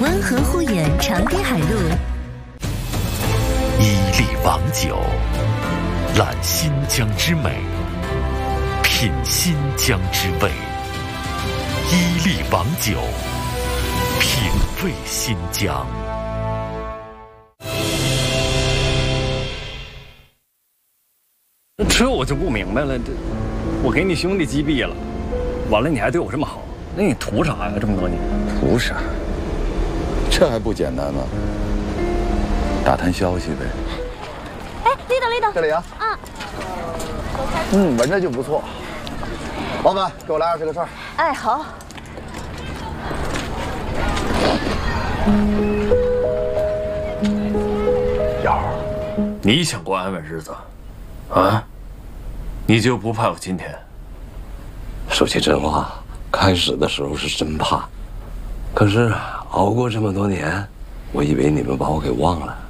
温和护眼长堤海路。 伊利王酒，揽新疆之美，品新疆之味。伊利王酒，品味新疆。 这我就不明白了，我给你兄弟击毙了，完了你还对我这么好，那你图啥呀？这么多年图啥？这还不简单吗？打探消息呗。 哎，李董， 这里啊。闻着就不错。老板，给我来20个串。 哎，好。 瑶儿，你想过安稳日子，啊？你就不怕有今天？ 说句真话，开始的时候是真怕，可是熬过这么多年，我以为你们把我给忘了。